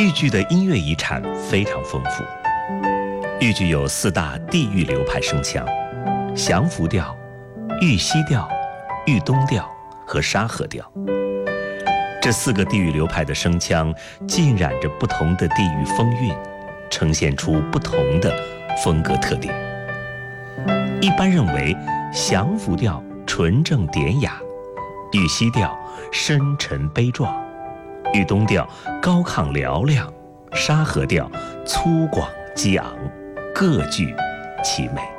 豫剧的音乐遗产非常丰富。豫剧有4大地域流派声腔：降伏调、豫西调、豫东调和沙河调。这4个地域流派的声腔浸染着不同的地域风韵，呈现出不同的风格特点。一般认为，降伏调纯正典雅，豫西调深沉悲壮，豫东调高亢嘹亮，沙河调粗犷激昂，各具其美。